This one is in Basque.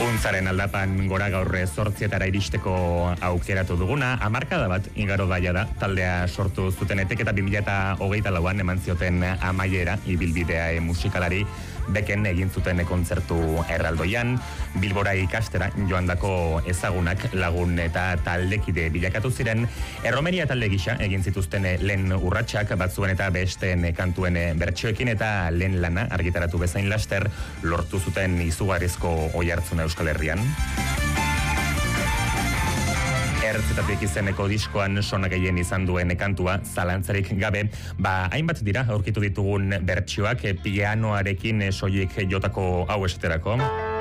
Untzaren aldapan gora gaurre 8etara iristeko aukeratu duguna, hamarkada bat igaro daia da, taldea sortu zutenetek eta 2024an eman zioten amaiera ibilbidea musikalari beken egin zuten kontzertu erraldoian, Bilbora ikastera joandako ezagunak lagun eta taldekide bilakatu ziren, erromeria talde gisa egin zituzten lehen urratsak batzuen eta besteen kantuen bertsioekin eta lehen lana argitaratu bezain laster lortu zuten izugarrizko oihartzuna Euskal Herrian. Ertzetatik izeneko diskoan sona gehien izan duen kantua, zalantzarik gabe, hainbat dira aurkitu ditugun bertsioak pianoarekin soilik jotako hau esaterako.